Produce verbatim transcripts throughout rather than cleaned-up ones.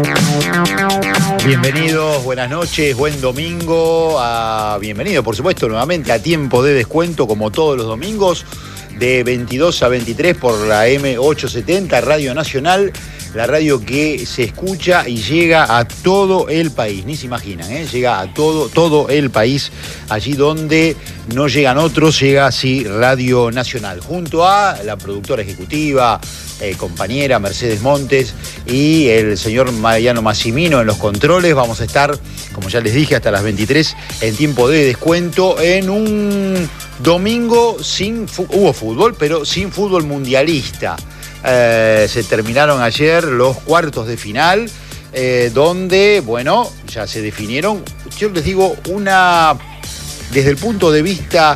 Bienvenidos, buenas noches, buen domingo. A, bienvenido, por supuesto, nuevamente a Tiempo de Descuento, como todos los domingos, de veintidós a veintitrés por la M ochocientos setenta, Radio Nacional, la radio que se escucha y llega a todo el país. Ni se imaginan, ¿eh? Llega a todo, todo el país, allí donde no llegan otros, llega así Radio Nacional, junto a la productora ejecutiva, eh, compañera Mercedes Montes y el señor Mariano Massimino en los controles. Vamos a estar, como ya les dije, hasta las veintitrés en Tiempo de Descuento, en un domingo sin, hubo fútbol, pero sin fútbol mundialista. Eh, se terminaron ayer los cuartos de final, eh, donde, bueno, ya se definieron, yo les digo, una, desde el punto de vista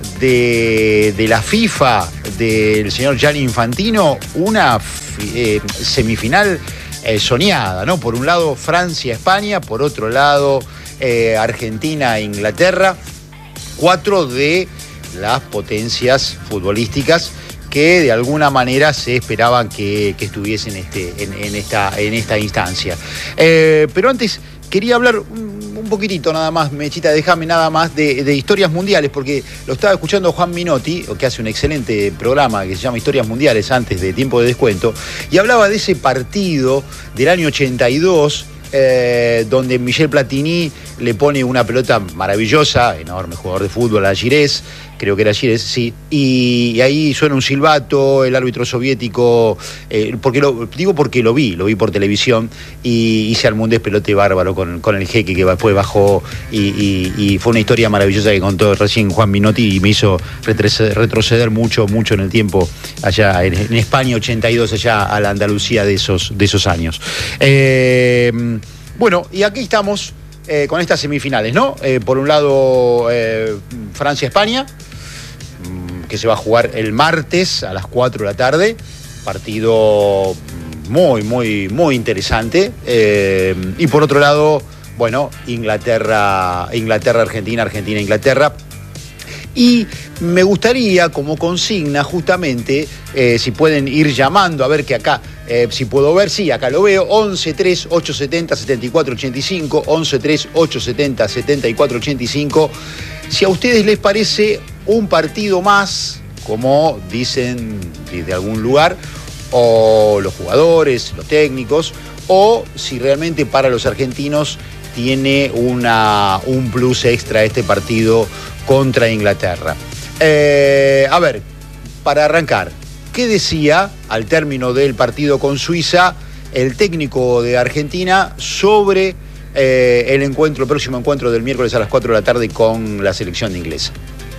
de, de la FIFA, del señor Gianni Infantino, una eh, semifinal eh, soñada, ¿no? Por un lado Francia-España, por otro lado eh, Argentina-Inglaterra, cuatro de las potencias futbolísticas que de alguna manera se esperaban que, que estuviesen este, en, en, esta, en esta instancia. Eh, pero antes quería hablar un, un poquitito nada más, Mechita, déjame nada más, de, de historias mundiales, porque lo estaba escuchando Juan Minotti, que hace un excelente programa que se llama Historias Mundiales antes de Tiempo de Descuento, y hablaba de ese partido del año ochenta y dos, Eh, donde Michel Platini le pone una pelota maravillosa, enorme jugador de fútbol, a Girés, creo que era Girés, sí, y, y ahí suena un silbato, el árbitro soviético, eh, porque lo, digo porque lo vi, lo vi por televisión, y, y se armó un despelote bárbaro con, con el jeque que después bajó, y, y, y fue una historia maravillosa que contó recién Juan Minotti y me hizo retroceder, retroceder mucho, mucho en el tiempo, allá en, en España, ochenta y dos, allá a la Andalucía de esos, de esos años. Eh, Bueno, y aquí estamos eh, con estas semifinales, ¿no? Eh, por un lado, eh, Francia-España, que se va a jugar el martes a las cuatro de la tarde. Partido muy, muy, muy interesante. Eh, y por otro lado, bueno, Inglaterra, Inglaterra-Argentina, Argentina-Inglaterra. Y me gustaría, como consigna, justamente, eh, si pueden ir llamando, a ver que acá, eh, si puedo ver, sí, acá lo veo, once tres ochocientos setenta setenta y cuatro ochenta y cinco, once tres ochocientos setenta setenta y cuatro ochenta y cinco, si a ustedes les parece un partido más, como dicen desde algún lugar, o los jugadores, los técnicos, o si realmente para los argentinos tiene una, un plus extra este partido contra Inglaterra. Eh, a ver, para arrancar, ¿qué decía al término del partido con Suiza el técnico de Argentina sobre eh, el encuentro, el próximo encuentro del miércoles a las cuatro de la tarde con la selección de inglesa?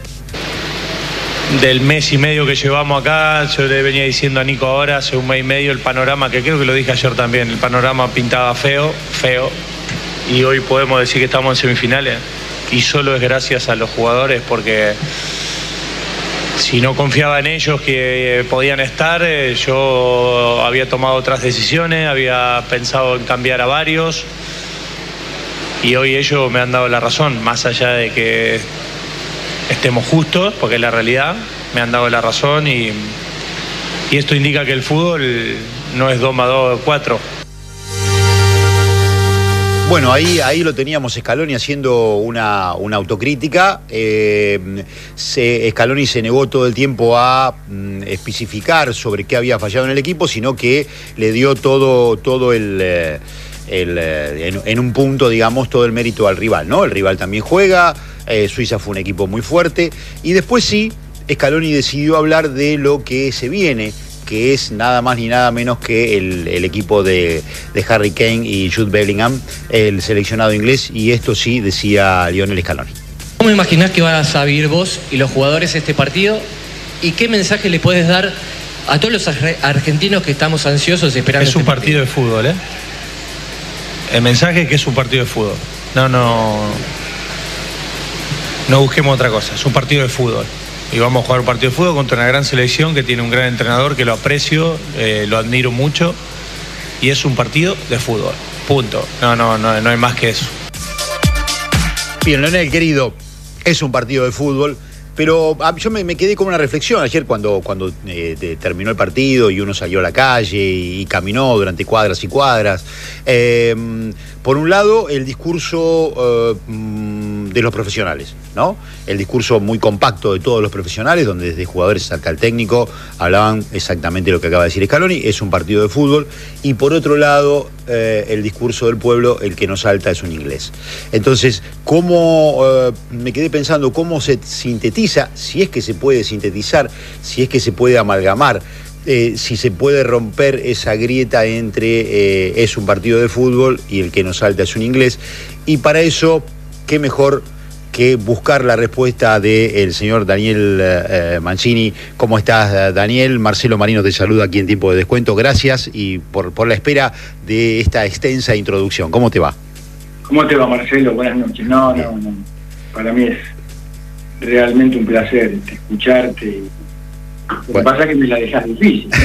Del mes y medio que llevamos acá, yo le venía diciendo a Nico ahora, hace un mes y medio, el panorama, que creo que lo dije ayer también, el panorama pintaba feo, feo, y hoy podemos decir que estamos en semifinales, y solo es gracias a los jugadores, porque si no confiaba en ellos que podían estar, yo había tomado otras decisiones, había pensado en cambiar a varios, y hoy ellos me han dado la razón, más allá de que estemos justos, porque es la realidad, me han dado la razón, y, y esto indica que el fútbol no es dos más dos, cuatro. Bueno, ahí, ahí lo teníamos Scaloni haciendo una, una autocrítica. Eh, se, Scaloni se negó todo el tiempo a mm, especificar sobre qué había fallado en el equipo, sino que le dio todo, todo el... Eh, el eh, en, en un punto, digamos, todo el mérito al rival, ¿no? El rival también juega, eh, Suiza fue un equipo muy fuerte, y después sí, Scaloni decidió hablar de lo que se viene, que es nada más ni nada menos que el, el equipo de, de Harry Kane y Jude Bellingham, el seleccionado inglés, y esto sí decía Lionel Scaloni. ¿Cómo imaginás que vas a vivir vos y los jugadores este partido? ¿Y qué mensaje le puedes dar a todos los argentinos que estamos ansiosos esperando? Es un este partido de fútbol, ¿eh? El mensaje es que es un partido de fútbol. No, no... No busquemos otra cosa, es un partido de fútbol. Y vamos a jugar un partido de fútbol contra una gran selección que tiene un gran entrenador que lo aprecio, eh, lo admiro mucho, y es un partido de fútbol, punto. No, no, no, no hay más que eso. Bien, Leonel, querido, es un partido de fútbol, pero ah, yo me, me quedé con una reflexión ayer cuando, cuando eh, de, terminó el partido y uno salió a la calle y, y caminó durante cuadras y cuadras. Eh, por un lado, el discurso eh, de los profesionales, ¿no? El discurso muy compacto de todos los profesionales, donde desde jugadores hasta el técnico hablaban exactamente lo que acaba de decir Scaloni, es un partido de fútbol. Y por otro lado, eh, el discurso del pueblo, el que nos salta es un inglés. Entonces, ¿cómo eh, me quedé pensando cómo se sintetiza, si es que se puede sintetizar, si es que se puede amalgamar, eh, si se puede romper esa grieta entre eh, es un partido de fútbol y el que nos salta es un inglés? Y para eso, qué mejor que buscar la respuesta del señor Daniel eh, Mancini. ¿Cómo estás, Daniel? Marcelo Marino te saluda aquí en Tiempo de Descuento. Gracias y por, por la espera de esta extensa introducción. ¿Cómo te va? ¿Cómo te va, Marcelo? Buenas noches. No, no, no. Para mí es realmente un placer escucharte. Lo que bueno. pasa es que me la dejas difícil, ¿no?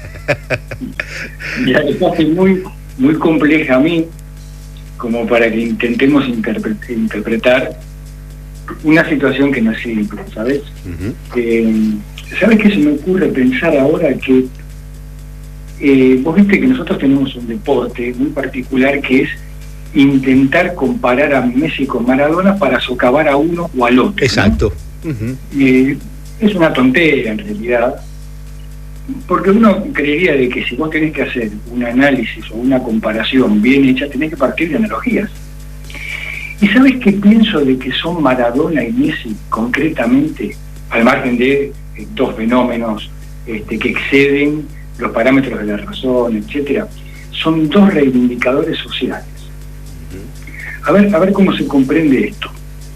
Me la dejaste muy, muy compleja a mí, como para que intentemos interpre- interpretar una situación que no es simple, ¿sabes? Uh-huh. Eh, ¿Sabes qué se me ocurre pensar ahora? Que eh, vos viste que nosotros tenemos un deporte muy particular que es intentar comparar a Messi con Maradona para socavar a uno o al otro. Exacto. ¿no? Uh-huh. Eh, es una tontería en realidad, porque uno creería de que si vos tenés que hacer un análisis o una comparación bien hecha, tenés que partir de analogías. ¿Y sabes qué pienso de que son Maradona y Messi concretamente, al margen de eh, dos fenómenos este, que exceden los parámetros de la razón, etcétera? Son dos reivindicadores sociales. A ver, a ver cómo se comprende esto.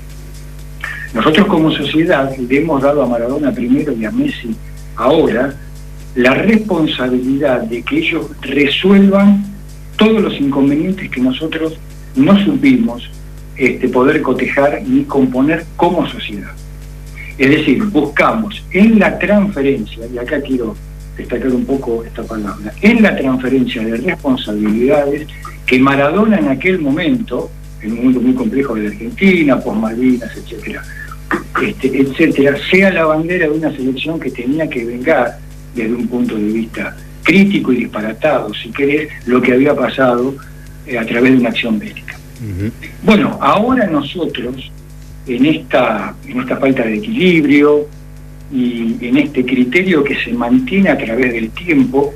Nosotros como sociedad le hemos dado a Maradona primero y a Messi ahora la responsabilidad de que ellos resuelvan todos los inconvenientes que nosotros no supimos este, poder cotejar ni componer como sociedad. Es decir, buscamos en la transferencia, y acá quiero destacar un poco esta palabra, en la transferencia de responsabilidades que Maradona en aquel momento, en un mundo muy complejo de la Argentina, post-Malvinas, etcétera, este, etcétera, sea la bandera de una selección que tenía que vengar desde un punto de vista crítico y disparatado, si querés, lo que había pasado eh, a través de una acción bélica. Uh-huh. Bueno, ahora nosotros, en esta, en esta falta de equilibrio y en este criterio que se mantiene a través del tiempo,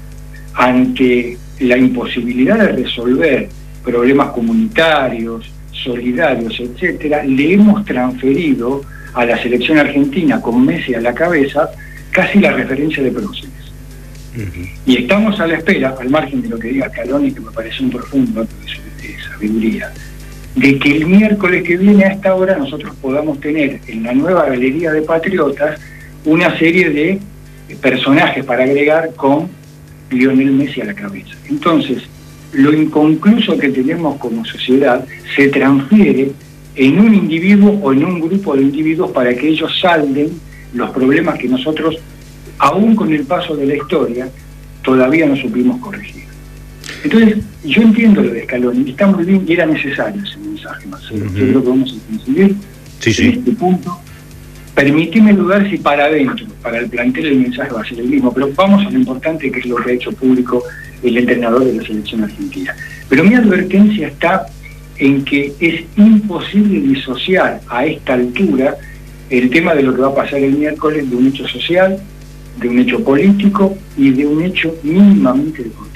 ante la imposibilidad de resolver problemas comunitarios, solidarios, etcétera, le hemos transferido a la selección argentina con Messi a la cabeza casi la referencia de próceres. Uh-huh. Y estamos a la espera, al margen de lo que diga Scaloni, que me parece un profundo acto de, de sabiduría, de que el miércoles que viene a esta hora nosotros podamos tener en la nueva galería de Patriotas una serie de personajes para agregar con Lionel Messi a la cabeza. Entonces, lo inconcluso que tenemos como sociedad se transfiere en un individuo o en un grupo de individuos para que ellos salden los problemas que nosotros, aún con el paso de la historia, todavía no supimos corregir. Entonces, yo entiendo lo de Scaloni, está muy bien y era necesario ese mensaje, Marcelo. Uh-huh. Yo creo que vamos a coincidir sí, sí. en este punto. Permitime dudar si para adentro, para el plantel, el mensaje va a ser el mismo, pero vamos a lo importante, que es lo que ha hecho público el entrenador de la selección argentina. Pero mi advertencia está en que es imposible disociar a esta altura el tema de lo que va a pasar el miércoles de un hecho social, de un hecho político y de un hecho mínimamente deportivo.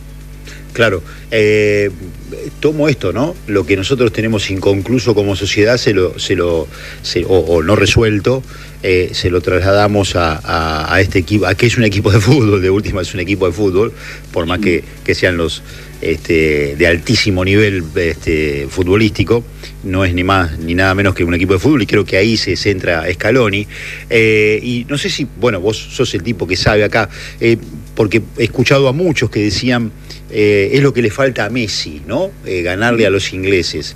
Claro, eh, tomo esto, ¿no? Lo que nosotros tenemos inconcluso como sociedad se lo, se lo, se, o, o no resuelto, eh, se lo trasladamos a, a, a este equipo, a que es un equipo de fútbol, de última es un equipo de fútbol, por más que, que sean los este, de altísimo nivel este, futbolístico, no es ni más ni nada menos que un equipo de fútbol, y creo que ahí se centra Scaloni. Eh, y no sé si, bueno, vos sos el tipo que sabe acá, eh, porque he escuchado a muchos que decían Eh, es lo que le falta a Messi, ¿no? Eh, ganarle a los ingleses.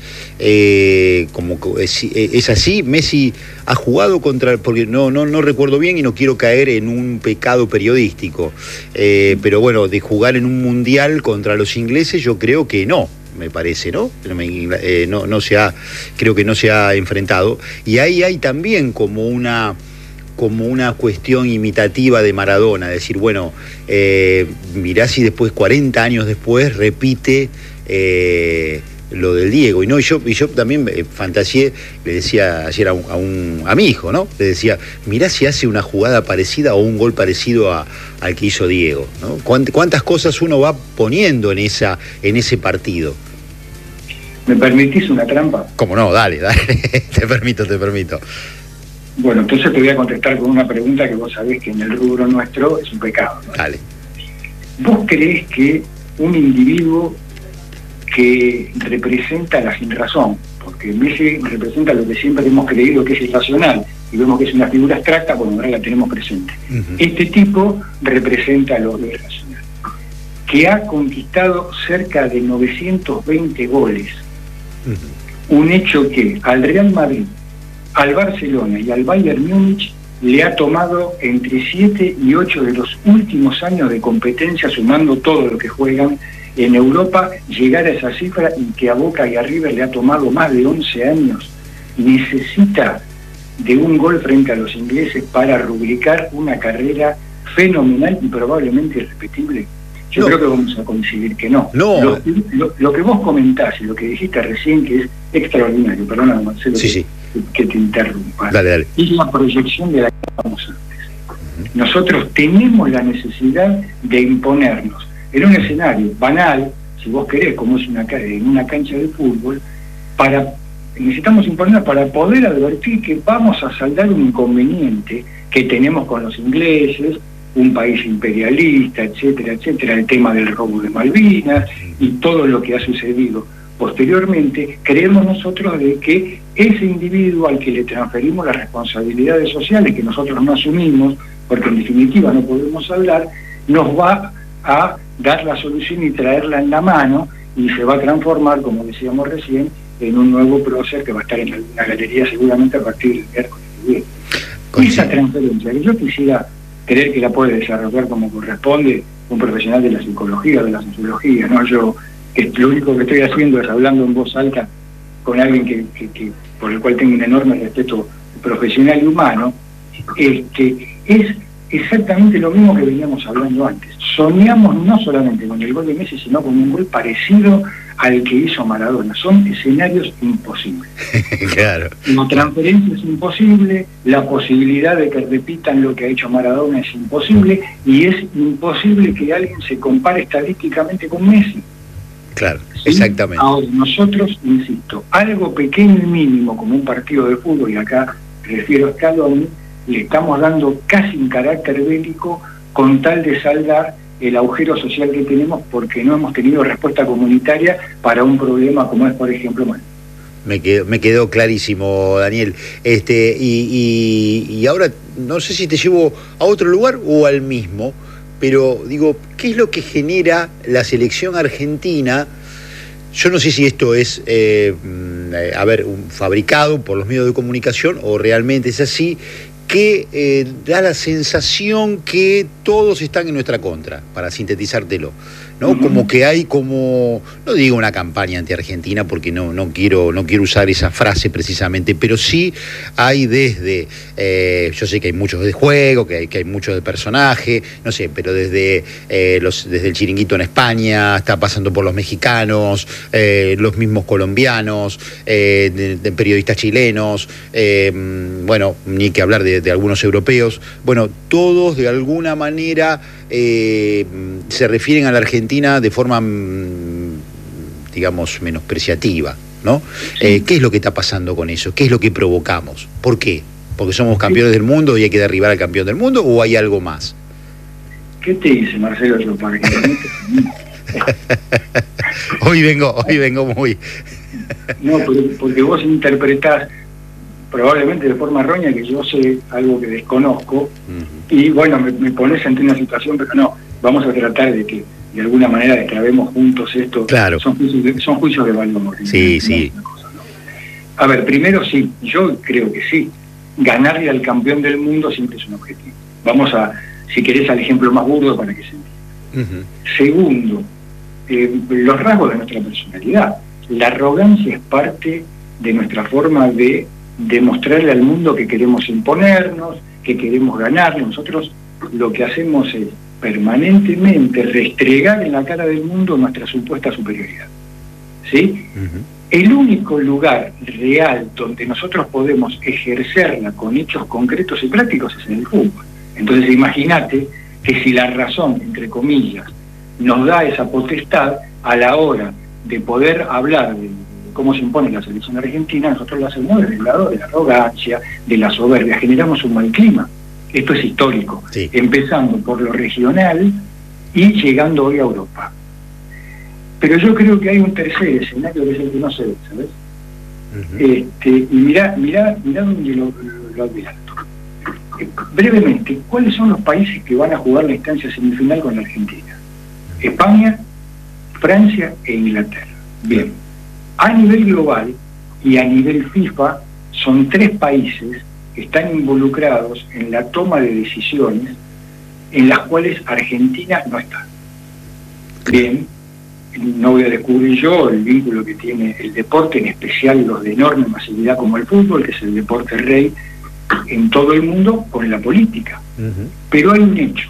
Eh, como es, es así, Messi ha jugado contra, porque no, no, no recuerdo bien y no quiero caer en un pecado periodístico, eh, pero bueno, de jugar en un mundial contra los ingleses, yo creo que no. Me parece, ¿no? Eh, no, no se ha, creo que no se ha enfrentado. Y ahí hay también como una como una cuestión imitativa de Maradona, decir, bueno, eh, mirá si después, cuarenta años después, repite eh, lo del Diego. Y no, y yo, y yo también eh, fantaseé, le decía ayer a, un, a, un, a mi hijo, ¿no? Le decía, mirá si hace una jugada parecida o un gol parecido a, al que hizo Diego, ¿no? ¿Cuánt, ¿Cuántas cosas uno va poniendo en, esa, en ese partido? ¿Me permitís una trampa? ¿Cómo no? Dale, dale, te permito, te permito. Bueno, entonces te voy a contestar con una pregunta que vos sabés que en el rubro nuestro es un pecado, ¿no? Dale. ¿Vos creés que un individuo que representa la sinrazón, porque Messi representa lo que siempre hemos creído que es irracional, y vemos que es una figura abstracta, bueno, ahora la tenemos presente. Uh-huh. Este tipo representa lo irracional, que ha conquistado cerca de novecientos veinte goles, uh-huh. un hecho que al Real Madrid, al Barcelona y al Bayern Múnich le ha tomado entre siete y ocho de los últimos años de competencia, sumando todo lo que juegan en Europa, llegar a esa cifra, y que a Boca y a River le ha tomado más de once años. Necesita de un gol frente a los ingleses para rubricar una carrera fenomenal y probablemente irrepetible. Yo no. creo que vamos a coincidir que no. no. Lo, lo, lo que vos comentás y lo que dijiste recién, que es extraordinario, perdona, Marcelo, sí, que, sí. que te interrumpa, dale, dale. es la proyección de la que hablamos antes. Uh-huh. Nosotros tenemos la necesidad de imponernos en un escenario banal, si vos querés, como es una en una cancha de fútbol, para necesitamos imponernos para poder advertir que vamos a saldar un inconveniente que tenemos con los ingleses, un país imperialista, etcétera, etcétera, el tema del robo de Malvinas y todo lo que ha sucedido posteriormente. Creemos nosotros de que ese individuo al que le transferimos las responsabilidades sociales que nosotros no asumimos, porque en definitiva no podemos hablar, nos va a dar la solución y traerla en la mano, y se va a transformar, como decíamos recién, en un nuevo prócer que va a estar en alguna galería seguramente a partir del miércoles que viene. Esa transferencia, que yo quisiera creer que la puede desarrollar como corresponde un profesional de la psicología, de la sociología, ¿no? Yo, que lo único que estoy haciendo es hablando en voz alta con alguien que, que, que por el cual tengo un enorme respeto profesional y humano, este, es exactamente lo mismo que veníamos hablando antes. Soñamos no solamente con el gol de Messi, sino con un gol parecido al que hizo Maradona. Son escenarios imposibles. Claro. La transferencia es imposible, la posibilidad de que repitan lo que ha hecho Maradona es imposible, y es imposible que alguien se compare estadísticamente con Messi. Claro, ¿Sí? Exactamente. Ahora, nosotros, insisto, algo pequeño y mínimo como un partido de fútbol, y acá refiero a Scaloni, le estamos dando casi un carácter bélico con tal de saldar el agujero social que tenemos, porque no hemos tenido respuesta comunitaria para un problema como es, por ejemplo, bueno. Me quedó, me quedó clarísimo, Daniel. Este, y, y, y ahora no sé si te llevo a otro lugar o al mismo, pero digo, ¿qué es lo que genera la selección argentina? Yo no sé si esto es, eh, a ver, un fabricado por los medios de comunicación o realmente es así, que eh, da la sensación que todos están en nuestra contra, para sintetizártelo, ¿no? Uh-huh. Como que hay como, no digo una campaña anti-argentina, porque no, no, quiero, no quiero usar esa frase precisamente, pero sí hay desde, eh, yo sé que hay muchos de juego, que hay, que hay muchos de personaje, no sé, pero desde, eh, los, desde el Chiringuito en España, está pasando por los mexicanos, eh, los mismos colombianos, eh, de, de periodistas chilenos, eh, bueno, ni que hablar de de algunos europeos, bueno, todos de alguna manera eh, se refieren a la Argentina de forma, digamos, menospreciativa, ¿no? Sí. Eh, ¿qué es lo que está pasando con eso? ¿Qué es lo que provocamos? ¿Por qué? ¿Porque somos campeones sí. del mundo y hay que derribar al campeón del mundo, o hay algo más? ¿Qué te dice, Marcelo, yo para que hoy vengo, hoy vengo muy... No, porque vos interpretás probablemente de forma errónea que yo sé algo que desconozco, uh-huh. y bueno, me, me pones ante una situación, pero no, vamos a tratar de que de alguna manera declaremos juntos esto. Claro. Son juicios de, son juicios de valor. Sí, ¿no? sí. Cosa, ¿no? A ver, primero sí, yo creo que sí, ganarle al campeón del mundo siempre es un objetivo. Vamos a, si querés, al ejemplo más burdo para que se entienda. Uh-huh. Segundo, eh, los rasgos de nuestra personalidad. La arrogancia es parte de nuestra forma de demostrarle al mundo que queremos imponernos, que queremos ganar. Nosotros lo que hacemos es permanentemente restregar en la cara del mundo nuestra supuesta superioridad, ¿sí? Uh-huh. El único lugar real donde nosotros podemos ejercerla con hechos concretos y prácticos es en el fútbol. Entonces imagínate que si la razón, entre comillas, nos da esa potestad a la hora de poder hablar de cómo se impone la selección argentina, nosotros lo hacemos desde el lado de la arrogancia, de la soberbia, generamos un mal clima. Esto es histórico, sí. Empezando por lo regional y llegando hoy a Europa. Pero yo creo que hay un tercer escenario que es el que no se ve, ¿sabes? Uh-huh. Este, y mirá, mirá, mirá donde lo, lo, lo advierto. Eh, brevemente, ¿cuáles son los países que van a jugar la instancia semifinal con la Argentina? España, Francia e Inglaterra. Bien. A nivel global y a nivel FIFA son tres países que están involucrados en la toma de decisiones en las cuales Argentina no está. Bien, no voy a descubrir yo el vínculo que tiene el deporte, en especial los de enorme masividad como el fútbol, que es el deporte rey en todo el mundo, con la política. Uh-huh. Pero hay un hecho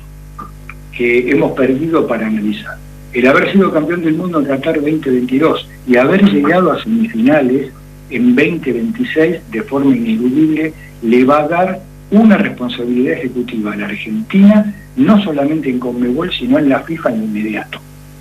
que hemos perdido para analizar. El haber sido campeón del mundo en Qatar veinte veintidós y haber llegado a semifinales en veinte veintiséis de forma ineludible le va a dar una responsabilidad ejecutiva a la Argentina, no solamente en Conmebol, sino en la FIFA en inmediato.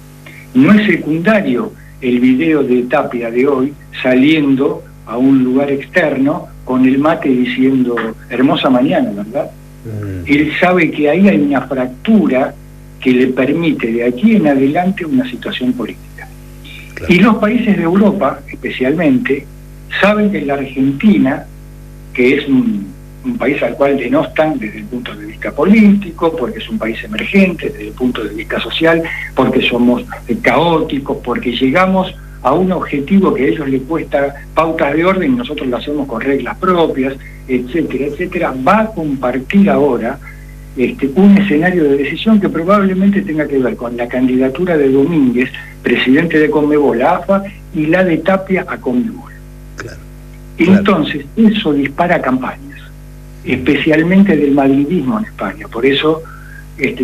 No es secundario el video de Tapia de hoy saliendo a un lugar externo con el mate diciendo hermosa mañana, ¿verdad? Mm. Él sabe que ahí hay una fractura que le permite de aquí en adelante una situación política. Claro. Y los países de Europa, especialmente, saben que la Argentina, que es un, un país al cual denostan desde el punto de vista político, porque es un país emergente, desde el punto de vista social, porque somos caóticos, porque llegamos a un objetivo que a ellos les cuesta pautas de orden y nosotros lo hacemos con reglas propias, etcétera, etcétera, va a compartir ahora este, un escenario de decisión que probablemente tenga que ver con la candidatura de Domínguez, presidente de Conmebol a AFA, y la de Tapia a Conmebol. Claro. Entonces, claro, eso dispara campañas, especialmente del madridismo en España. Por eso este,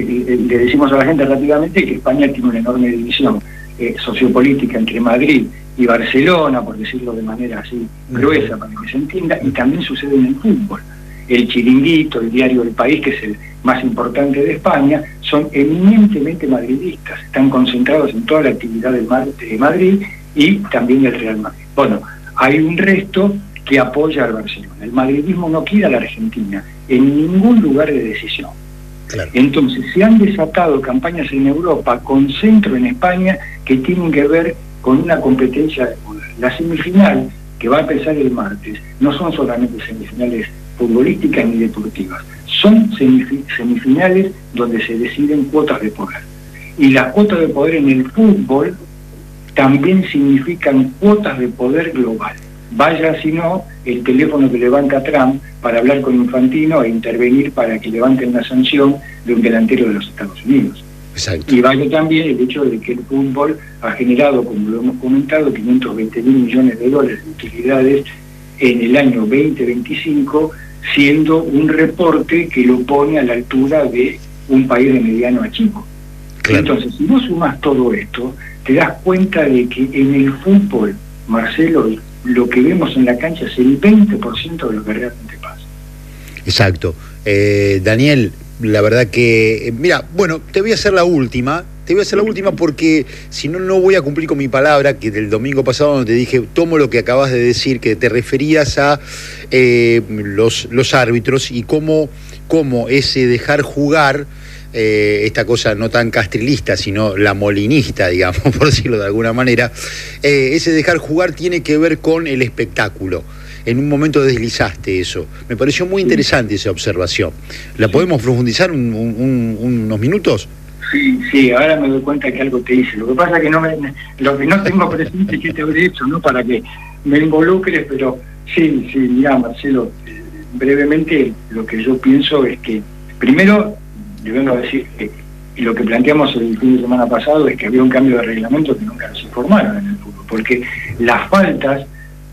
le decimos a la gente rápidamente que España tiene una enorme división eh, sociopolítica entre Madrid y Barcelona, por decirlo de manera así gruesa para que se entienda, y también sucede en el fútbol. El Chiringuito, el diario El País, que es el más importante de España, son eminentemente madridistas, están concentrados en toda la actividad del de Madrid y también del Real Madrid. Bueno, hay un resto que apoya al Barcelona. El madridismo no quiere a la Argentina en ningún lugar de decisión. Claro. Entonces, se han desatado campañas en Europa con centro en España que tienen que ver con una competencia de poder. La semifinal, que va a empezar el martes, no son solamente semifinales futbolísticas ni deportivas, son semifinales donde se deciden cuotas de poder. Y las cuotas de poder en el fútbol también significan cuotas de poder global. Vaya si no el teléfono que levanta Trump para hablar con Infantino e intervenir para que levanten la sanción de un delantero de los Estados Unidos. Exacto. Y vaya también el hecho de que el fútbol ha generado, como lo hemos comentado, quinientos veinte mil millones de dólares de utilidades en el año veinte veinticinco, siendo un reporte que lo pone a la altura de un país de mediano a chico. Claro. Entonces, si vos sumás todo esto, te das cuenta de que en el fútbol, Marcelo, lo que vemos en la cancha es el veinte por ciento de lo que realmente pasa. Exacto. Eh, Daniel, la verdad que... Eh, mira, bueno, te voy a hacer la última, te voy a hacer la última porque si no, no voy a cumplir con mi palabra, que del domingo pasado donde te dije, tomo lo que acabas de decir, que te referías a eh, los, los árbitros y cómo, cómo ese dejar jugar... Eh, esta cosa no tan castrilista, sino la molinista, digamos, por decirlo de alguna manera, eh, ese dejar jugar tiene que ver con el espectáculo. En un momento deslizaste eso. Me pareció muy interesante esa observación. ¿La podemos profundizar un, un, un, unos minutos? Sí, sí, ahora me doy cuenta que algo te hice. Lo que pasa es que no me, lo que no tengo presente es que te habré hecho, ¿no? Para que me involucres, pero sí, sí, mira, Marcelo, eh, brevemente lo que yo pienso es que, primero, le vengo a decir que y lo que planteamos el fin de semana pasado es que había un cambio de reglamento que nunca nos informaron en el fútbol, porque las faltas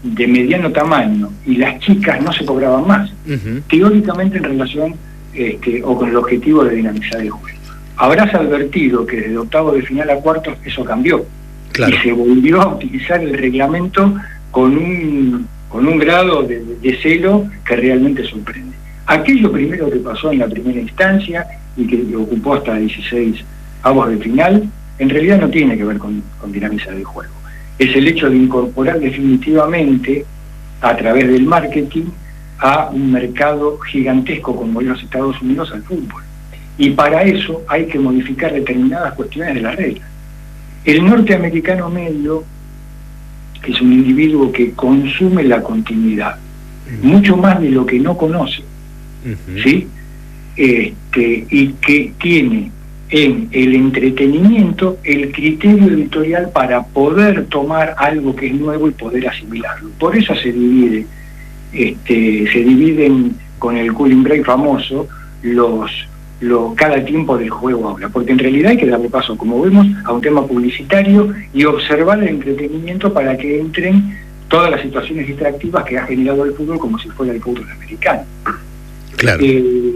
de mediano tamaño y las chicas no se cobraban más, uh-huh. teóricamente en relación este, o con el objetivo de dinamizar el juego. Habrás advertido que desde octavo de final a cuartos eso cambió, claro. y se volvió a utilizar el reglamento con un, con un grado de, de celo que realmente sorprende. Aquello primero que pasó en la primera instancia y que ocupó hasta dieciséis avos de final, en realidad no tiene que ver con, con dinamizar el juego. Es el hecho de incorporar definitivamente a través del marketing a un mercado gigantesco como los Estados Unidos al fútbol. Y para eso hay que modificar determinadas cuestiones de las reglas. El norteamericano medio es un individuo que consume la continuidad, uh-huh. mucho más de lo que no conoce, uh-huh. ¿sí? Este, y que tiene en el entretenimiento el criterio editorial para poder tomar algo que es nuevo y poder asimilarlo. Por eso se divide, este, se dividen con el cooling break famoso los, los cada tiempo del juego habla, porque en realidad hay que darle paso, como vemos, a un tema publicitario y observar el entretenimiento para que entren todas las situaciones distractivas que ha generado el fútbol como si fuera el fútbol americano. Claro. Eh,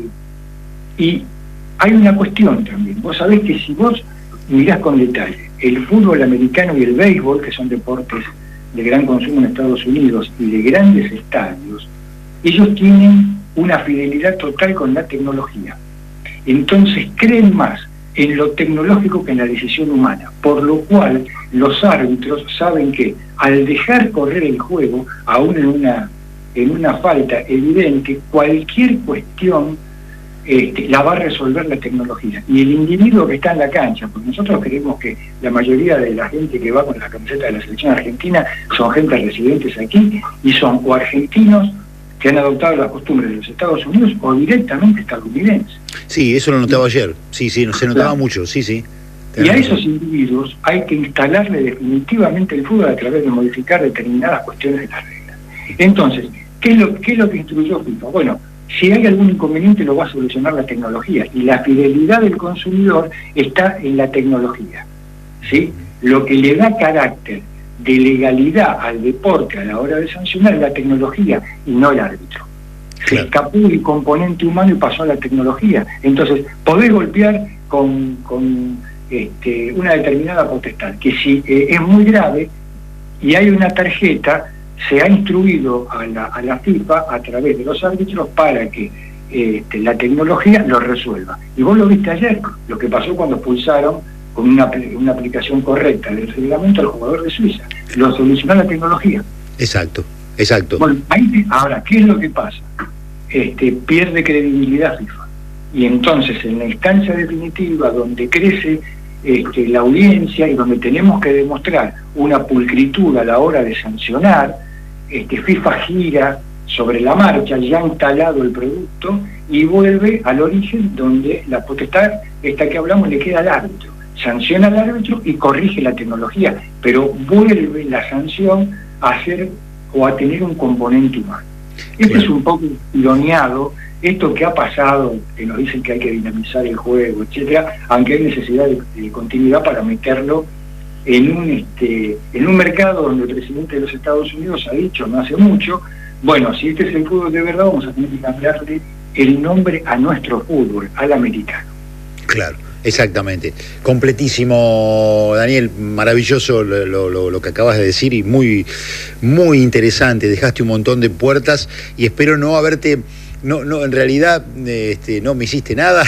y hay una cuestión también. Vos sabés que si vos mirás con detalle el fútbol americano y el béisbol, que son deportes de gran consumo en Estados Unidos y de grandes estadios, ellos tienen una fidelidad total con la tecnología. Entonces creen más en lo tecnológico que en la decisión humana, por lo cual los árbitros saben que al dejar correr el juego, aún en una, en una falta evidente, cualquier cuestión Este, la va a resolver la tecnología. Y el individuo que está en la cancha, porque nosotros creemos que la mayoría de la gente que va con la camiseta de la selección argentina son gente residentes aquí y son o argentinos que han adoptado las costumbres de los Estados Unidos o directamente estadounidenses. Sí, eso lo notaba ayer. Sí, sí, se notaba claro. mucho, sí, sí. Y a esos individuos hay que instalarle definitivamente el fútbol a través de modificar determinadas cuestiones de las reglas. Entonces, ¿qué es lo, qué es lo que instruyó FIFA? Bueno, si hay algún inconveniente lo va a solucionar la tecnología, y la fidelidad del consumidor está en la tecnología, ¿sí? Lo que le da carácter de legalidad al deporte a la hora de sancionar es la tecnología y no el árbitro. Se claro. escapó el componente humano y pasó a la tecnología. Entonces, podés golpear con, con este, una determinada potestad, que si eh, es muy grave y hay una tarjeta, se ha instruido a la, a la FIFA a través de los árbitros para que este, la tecnología lo resuelva. Y vos lo viste ayer, lo que pasó cuando expulsaron con una, una aplicación correcta del reglamento al jugador de Suiza. Lo solucionó la tecnología. Exacto, exacto. Bueno, ahí, ahora, ¿qué es lo que pasa? Este, pierde credibilidad FIFA. Y entonces, en la instancia definitiva, donde crece este, la audiencia y donde tenemos que demostrar una pulcritud a la hora de sancionar, Este, FIFA gira sobre la marcha, ya ha instalado el producto y vuelve al origen donde la potestad, esta que hablamos, le queda al árbitro. Sanciona al árbitro y corrige la tecnología, pero vuelve la sanción a ser o a tener un componente humano. Esto claro. es un poco ironeado, esto que ha pasado, que nos dicen que hay que dinamizar el juego, etcétera, aunque hay necesidad de, de continuidad para meterlo en un este en un mercado donde el presidente de los Estados Unidos ha dicho no hace mucho, bueno, si este es el fútbol de verdad, vamos a tener que cambiarle el nombre a nuestro fútbol, al americano. Claro, exactamente. Completísimo, Daniel, maravilloso lo, lo, lo que acabas de decir y muy, muy interesante. Dejaste un montón de puertas y espero no haberte... No, no, en realidad este, no me hiciste nada,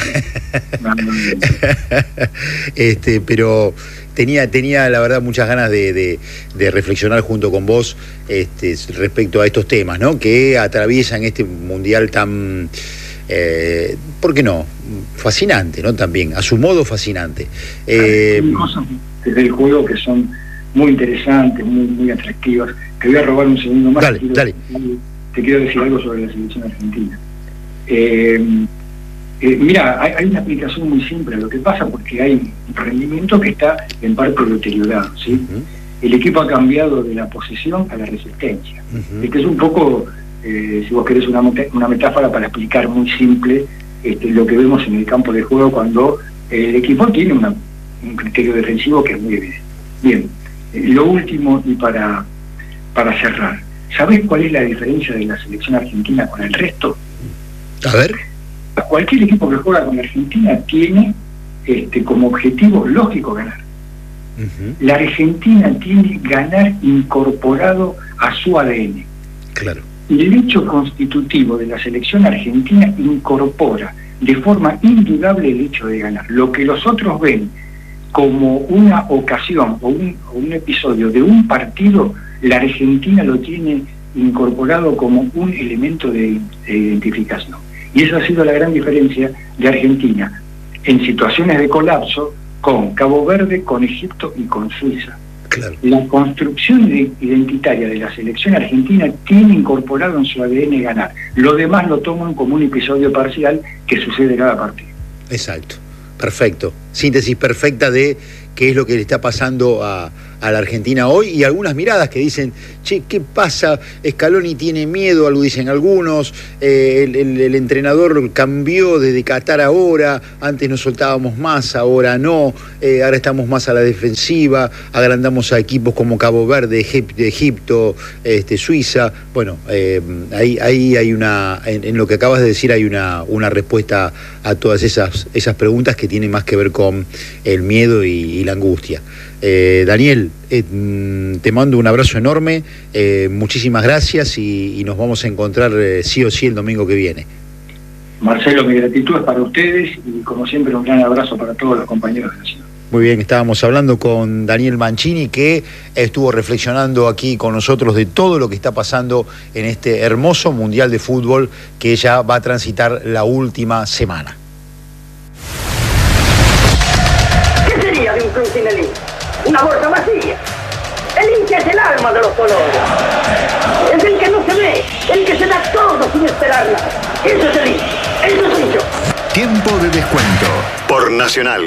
este, pero tenía, tenía la verdad muchas ganas de, de, de reflexionar junto con vos este, respecto a estos temas, ¿no? Que atraviesan este mundial tan, eh, ¿por qué no? Fascinante, ¿no? También, a su modo fascinante. Eh, Hay cosas desde el juego que son muy interesantes, muy, muy atractivas. Te voy a robar un segundo más. Dale, dale. Te quiero decir algo sobre la selección argentina. Eh, eh, mira, hay, hay una explicación muy simple a lo que pasa, porque hay un rendimiento que está en parte deteriorado, ¿sí? Uh-huh. El equipo ha cambiado de la posesión a la resistencia. Uh-huh. Este es un poco, eh, si vos querés, una, una metáfora para explicar muy simple este, lo que vemos en el campo de juego cuando el equipo tiene una, un criterio defensivo que es muy evidente. Bien, eh, lo último y para, para cerrar. ¿Sabés cuál es la diferencia de la selección argentina con el resto? A ver. Cualquier equipo que juega con Argentina tiene este, como objetivo lógico ganar. Uh-huh. La Argentina tiene ganar incorporado a su A D N. Claro. Y el hecho constitutivo de la selección argentina incorpora de forma indudable el hecho de ganar. Lo que los otros ven como una ocasión o un, o un episodio de un partido, la Argentina lo tiene incorporado como un elemento de, de identificación. Y esa ha sido la gran diferencia de Argentina en situaciones de colapso con Cabo Verde, con Egipto y con Suiza. Claro. La construcción de, identitaria de la selección argentina tiene incorporado en su A D N ganar. Lo demás lo toman como un episodio parcial que sucede cada partido. Exacto, perfecto. Síntesis perfecta de qué es lo que le está pasando a, a la Argentina hoy, y algunas miradas que dicen, che, ¿qué pasa? Scaloni tiene miedo, algo dicen algunos, eh, el, el, el entrenador cambió desde Qatar ahora, antes nos soltábamos más, ahora no, eh, ahora estamos más a la defensiva, agrandamos a equipos como Cabo Verde, Egip, Egipto, este, Suiza. Bueno, eh, ahí, ahí hay una, en, en lo que acabas de decir hay una, una respuesta a todas esas, esas preguntas que tienen más que ver con el miedo y, y la angustia. Eh, Daniel, eh, te mando un abrazo enorme, eh, muchísimas gracias y, y nos vamos a encontrar eh, sí o sí el domingo que viene. Marcelo, mi gratitud es para ustedes y como siempre un gran abrazo para todos los compañeros de la ciudad. Muy bien, estábamos hablando con Daniel Mancini, que estuvo reflexionando aquí con nosotros de todo lo que está pasando en este hermoso Mundial de Fútbol que ya va a transitar la última semana. ¿Qué sería de un club sin el hincha? Una bolsa vacía. El hincha es el alma de los colores. Es el que no se ve, el que se da todo sin esperar nada. Eso es el hincha, eso soy yo. Tiempo de descuento por Nacional.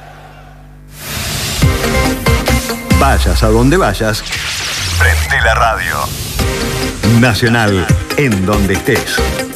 Vayas a donde vayas, prende la radio. Nacional, en donde estés.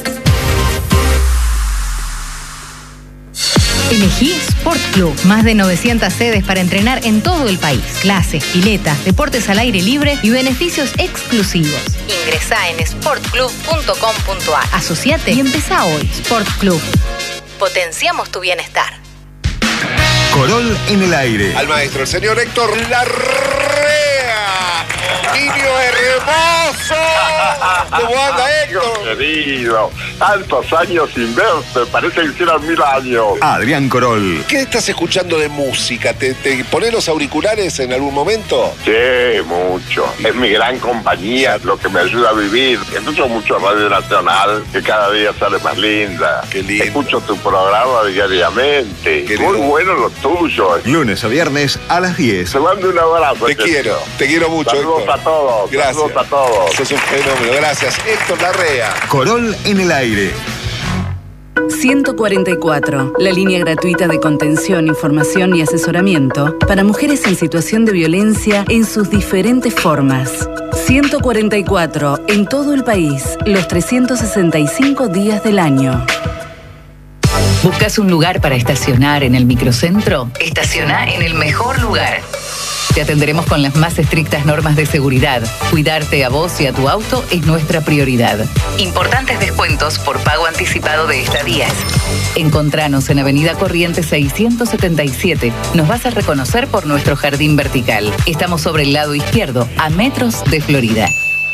Elegí Sport Club. Más de novecientas sedes para entrenar en todo el país. Clases, piletas, deportes al aire libre y beneficios exclusivos. Ingresá en sport club punto com punto a r. Asociate y empezá hoy. Sport Club. Potenciamos tu bienestar. Corol en el aire. Al maestro, el señor Héctor Larrea. Niño hermoso. ¿Cómo anda, Héctor? Querido, tantos años sin verte, parece que hicieran mil años. Adrián Corol. ¿Qué estás escuchando de música? ¿Te, te pones los auriculares en algún momento? Sí, mucho. Es mi gran compañía, lo que me ayuda a vivir. Escucho mucho Radio Nacional, que cada día sale más linda. Qué lindo. Escucho tu programa diariamente. Qué Muy lindo. bueno lo tuyo. Lunes a viernes a las diez. Te mando un abrazo. Te quiero, te quiero mucho, Saludos Héctor. a todos. Gracias. Saludos a todos. Sos un fenómeno, gracias. Héctor Larrea. Corol en el aire. ciento cuarenta y cuatro, la línea gratuita de contención, información y asesoramiento para mujeres en situación de violencia en sus diferentes formas. ciento cuarenta y cuatro, en todo el país, los trescientos sesenta y cinco días del año. ¿Buscas un lugar para estacionar en el microcentro? Estaciona en el mejor lugar. Te atenderemos con las más estrictas normas de seguridad. Cuidarte a vos y a tu auto es nuestra prioridad. Importantes descuentos por pago anticipado de estadías. Encontranos en Avenida Corrientes seiscientos setenta y siete. Nos vas a reconocer por nuestro jardín vertical. Estamos sobre el lado izquierdo, a metros de Florida.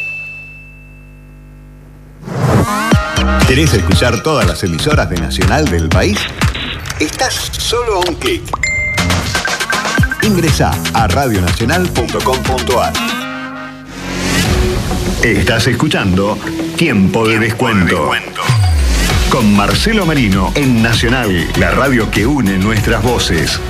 ¿Querés escuchar todas las emisoras de Nacional del país? Estás solo a un clic. Ingresá a radio nacional punto com punto a r. Estás escuchando Tiempo de Descuento. Con Marcelo Marino en Nacional, la radio que une nuestras voces.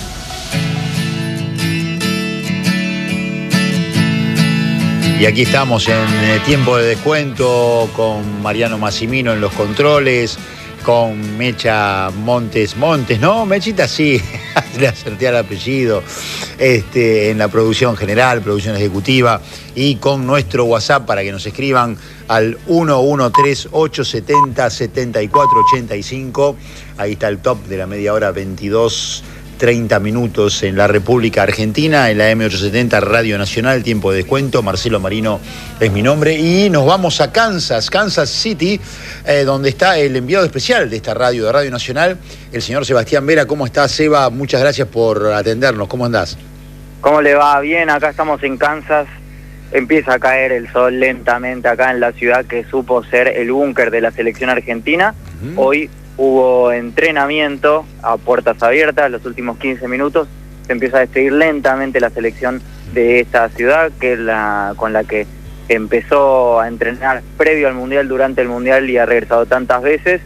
Y aquí estamos en eh, Tiempo de Descuento con Mariano Massimino en los controles, con Mecha Montes Montes, ¿no? Mechita sí, le acerté al apellido, este, en la producción general, producción ejecutiva, y con nuestro WhatsApp para que nos escriban al uno uno tres, ocho siete cero, siete cuatro ocho cinco. Ahí está el top de la media hora veintidós treinta minutos en la República Argentina, en la M ochocientos setenta Radio Nacional, tiempo de descuento. Marcelo Marino es mi nombre y nos vamos a Kansas, Kansas City, eh, donde está el enviado especial de esta radio, de Radio Nacional, el señor Sebastián Vera. ¿Cómo estás, Seba? Muchas gracias por atendernos. ¿Cómo andás? ¿Cómo le va? Bien, acá estamos en Kansas. Empieza a caer el sol lentamente acá en la ciudad que supo ser el búnker de la selección argentina. Uh-huh. Hoy hubo entrenamiento a puertas abiertas, los últimos quince minutos. Se empieza a despedir lentamente la selección de esta ciudad, que es la con la que empezó a entrenar previo al Mundial, durante el Mundial, y ha regresado tantas veces,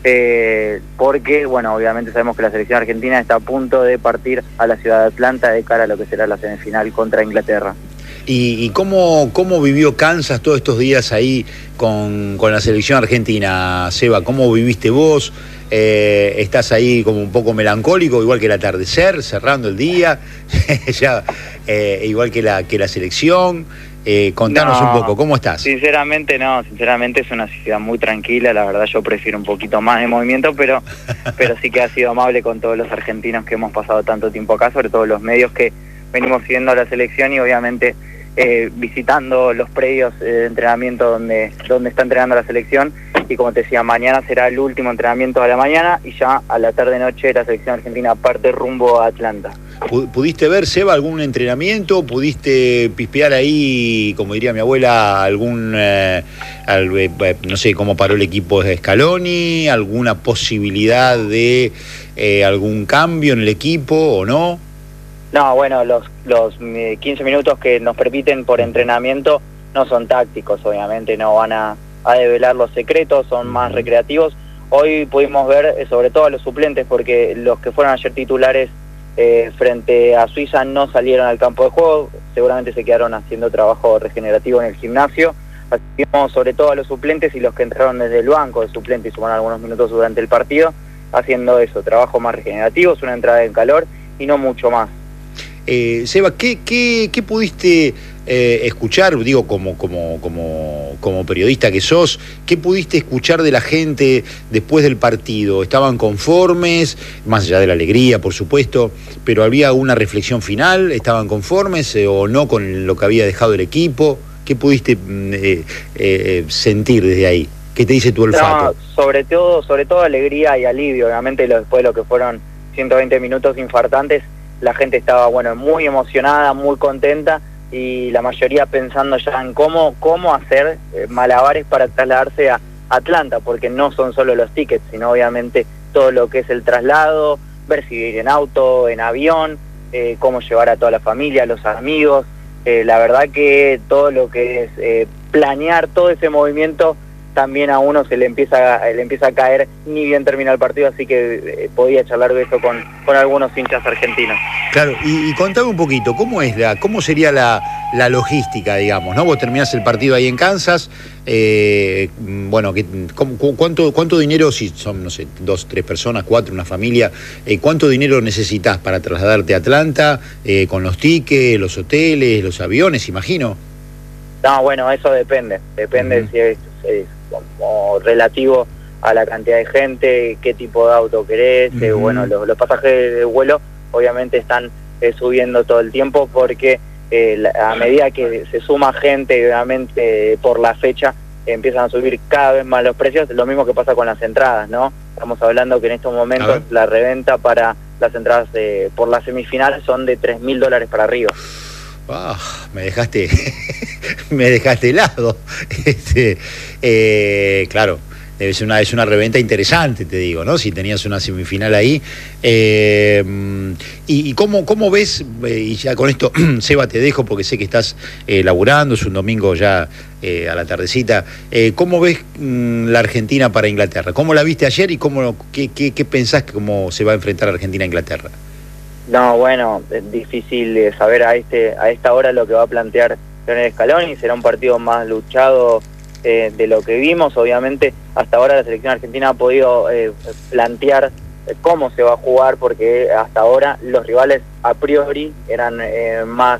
eh, porque, bueno, obviamente sabemos que la selección argentina está a punto de partir a la ciudad de Atlanta de cara a lo que será la semifinal contra Inglaterra. ¿Y, y cómo, cómo vivió Kansas todos estos días ahí con, con la selección argentina, Seba? ¿Cómo viviste vos? Eh, ¿Estás ahí como un poco melancólico, igual que el atardecer, cerrando el día, ya, eh, igual que la, que la selección? Eh, contanos no, un poco, ¿cómo estás? Sinceramente no, sinceramente es una ciudad muy tranquila, la verdad yo prefiero un poquito más de movimiento, pero, pero sí que ha sido amable con todos los argentinos que hemos pasado tanto tiempo acá, sobre todo los medios que venimos siguiendo a la selección y obviamente Eh, visitando los predios eh, de entrenamiento donde, donde está entrenando la selección. Y como te decía, mañana será el último entrenamiento de la mañana y ya a la tarde-noche la selección argentina parte rumbo a Atlanta. ¿Pudiste ver, Seba, algún entrenamiento? ¿Pudiste pispear ahí, como diría mi abuela, algún, eh, al, eh, no sé, cómo paró el equipo de Scaloni? ¿Alguna posibilidad de eh, algún cambio en el equipo o no? No, bueno, los, los quince minutos que nos permiten por entrenamiento no son tácticos, obviamente, no van a, a develar los secretos, son más recreativos. Hoy pudimos ver eh, sobre todo a los suplentes, porque los que fueron ayer titulares eh, frente a Suiza no salieron al campo de juego, seguramente se quedaron haciendo trabajo regenerativo en el gimnasio. Así que vimos sobre todo a los suplentes y los que entraron desde el banco de suplentes y sumaron algunos minutos durante el partido, haciendo eso, trabajo más regenerativo, es una entrada en calor y no mucho más. Eh, Seba, ¿qué, qué, qué pudiste eh, escuchar, digo, como, como, como, como periodista que sos, qué pudiste escuchar de la gente después del partido? ¿Estaban conformes, más allá de la alegría, por supuesto, pero había una reflexión final? ¿Estaban conformes eh, o no con lo que había dejado el equipo? ¿Qué pudiste eh, eh, sentir desde ahí? ¿Qué te dice tu olfato? No, sobre todo, sobre todo alegría y alivio, obviamente, lo, después de lo que fueron ciento veinte minutos infartantes. La gente estaba, bueno, muy emocionada, muy contenta, y la mayoría pensando ya en cómo, cómo hacer eh, malabares para trasladarse a Atlanta, porque no son solo los tickets, sino obviamente todo lo que es el traslado, ver si ir en auto, en avión, eh, cómo llevar a toda la familia, a los amigos. Eh, la verdad que todo lo que es eh, planear todo ese movimiento, también a uno se le empieza le empieza a caer ni bien termina el partido, así que eh, podía charlar de eso con, con algunos hinchas argentinos. Claro, y, y contame un poquito, ¿cómo es la, cómo sería la, la logística, digamos, ¿no? Vos terminás el partido ahí en Kansas, eh, bueno, que, ¿cuánto, cuánto dinero, si son, no sé, dos, tres personas, cuatro, una familia, eh, cuánto dinero necesitas para trasladarte a Atlanta, eh, con los tickets, los hoteles, los aviones, imagino? No, bueno, eso depende, depende uh-huh. si es, es como relativo a la cantidad de gente, qué tipo de auto querés, uh-huh. eh, bueno, los, los pasajes de vuelo obviamente están eh, subiendo todo el tiempo, porque eh, la, a medida que se suma gente, obviamente eh, por la fecha eh, empiezan a subir cada vez más los precios, lo mismo que pasa con las entradas, ¿no? Estamos hablando que en estos momentos la reventa para las entradas eh, por las semifinales son de tres mil dólares para arriba. Ah, me dejaste me dejaste helado. Este, eh, claro, debe ser una, es una reventa interesante, te digo, ¿no? Si tenías una semifinal ahí. Eh, y, y cómo, cómo ves, eh, y ya con esto, Seba, te dejo porque sé que estás eh, laburando, es un domingo ya eh, a la tardecita. Eh, ¿Cómo ves mm, la Argentina para Inglaterra? ¿Cómo la viste ayer y cómo, qué, qué, qué pensás que cómo se va a enfrentar Argentina a Inglaterra? No, bueno, es difícil saber a este a esta hora lo que va a plantear Lionel Scaloni. Será un partido más luchado eh, de lo que vimos. Obviamente, hasta ahora la selección argentina ha podido eh, plantear cómo se va a jugar, porque hasta ahora los rivales a priori eran eh, más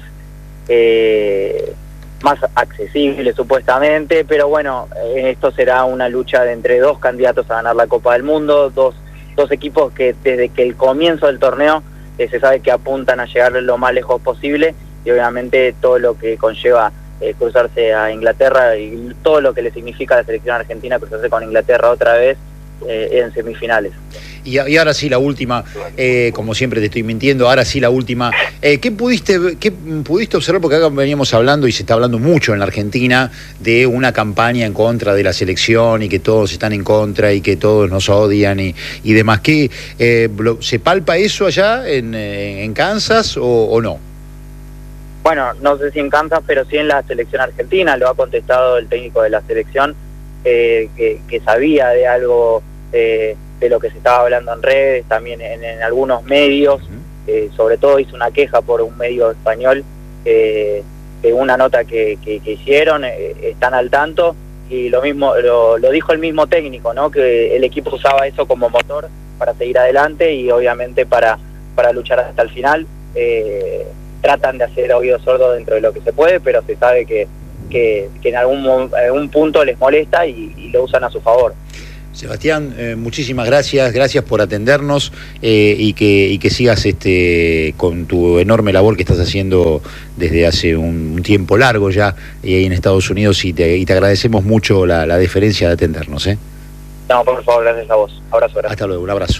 eh, más accesibles supuestamente, pero bueno, eh, esto será una lucha de entre dos candidatos a ganar la Copa del Mundo, dos, dos equipos que desde que el comienzo del torneo eh, se sabe que apuntan a llegar lo más lejos posible y obviamente todo lo que conlleva eh, cruzarse a Inglaterra y todo lo que le significa a la selección argentina cruzarse con Inglaterra otra vez eh, en semifinales. Y, y ahora sí la última, eh, como siempre te estoy mintiendo, ahora sí la última. Eh, ¿Qué pudiste qué pudiste observar? Porque acá veníamos hablando y se está hablando mucho en la Argentina de una campaña en contra de la selección y que todos están en contra y que todos nos odian y, y demás. ¿Qué, eh, ¿Se palpa eso allá en, en Kansas o, o no? Bueno, no sé si en Kansas, pero sí en la selección argentina. Lo ha contestado el técnico de la selección, eh, que, que sabía de algo eh, de lo que se estaba hablando en redes, también en, en algunos medios. Eh, sobre todo hizo una queja por un medio español eh, de una nota que, que, que hicieron, eh, están al tanto, y lo mismo lo, lo dijo el mismo técnico, ¿no? Que el equipo usaba eso como motor para seguir adelante y obviamente para, para luchar hasta el final. Eh, tratan de hacer oídos sordos dentro de lo que se puede, pero se sabe que, que, que en algún, algún punto les molesta y, y lo usan a su favor. Sebastián, eh, muchísimas gracias, gracias por atendernos eh, y, que, y que sigas este, con tu enorme labor que estás haciendo desde hace un, un tiempo largo ya y ahí en Estados Unidos y te, y te agradecemos mucho la, la deferencia de atendernos. ¿eh? No, por favor, gracias a vos. Abrazo, gracias. Hasta luego, un abrazo.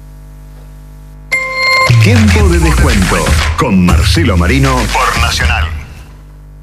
Tiempo de descuento con Marcelo Marino por Nacional.